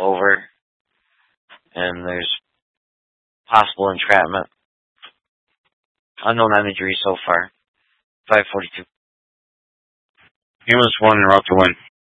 over, and there's possible entrapment. Unknown on injury so far. 542. He was 1 and we're up to win.